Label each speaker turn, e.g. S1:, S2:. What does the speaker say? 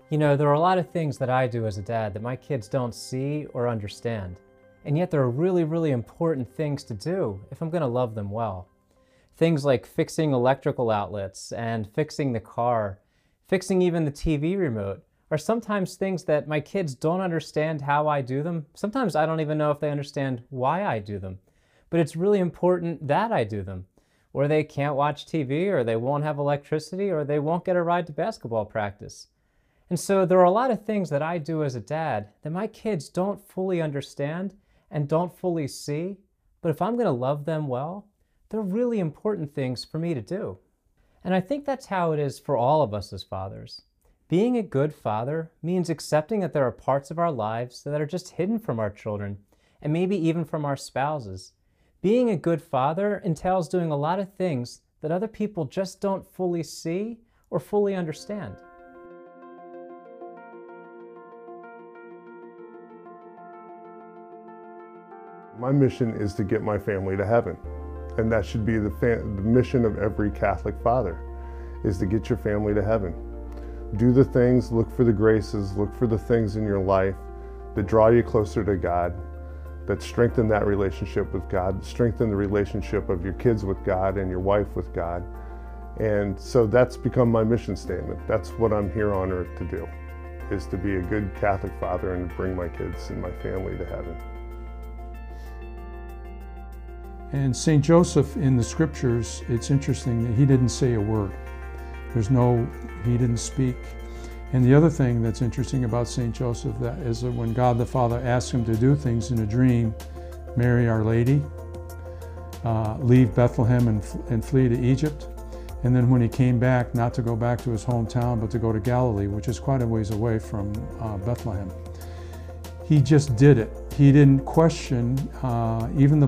S1: You know, there are a lot of things that I do as a dad that my kids don't see or understand. And yet there are really, really important things to do if I'm going to love them well. Things like fixing electrical outlets and fixing the car, fixing even the TV remote, are sometimes things that my kids don't understand how I do them. Sometimes I don't even know if they understand why I do them. But it's really important that I do them. Or they can't watch TV, or they won't have electricity, or they won't get a ride to basketball practice. And so there are a lot of things that I do as a dad that my kids don't fully understand and don't fully see, but if I'm going to love them well, they're really important things for me to do. And I think that's how it is for all of us as fathers. Being a good father means accepting that there are parts of our lives that are just hidden from our children, and maybe even from our spouses. Being a good father entails doing a lot of things that other people just don't fully see or fully understand.
S2: My mission is to get my family to heaven, and that should be the mission of every Catholic father, is to get your family to heaven. Do the things, look for the graces, look for the things in your life that draw you closer to God, that strengthen that relationship with God, strengthen the relationship of your kids with God and your wife with God. And so that's become my mission statement. That's what I'm here on earth to do, is to be a good Catholic father and bring my kids and my family to heaven.
S3: And St. Joseph in the scriptures, it's interesting that he didn't say a word. He didn't speak. And the other thing that's interesting about St. Joseph is that when God the Father asked him to do things in a dream, marry Our Lady, leave Bethlehem and flee to Egypt, and then when he came back, not to go back to his hometown, but to go to Galilee, which is quite a ways away from Bethlehem. He just did it. He didn't question, even the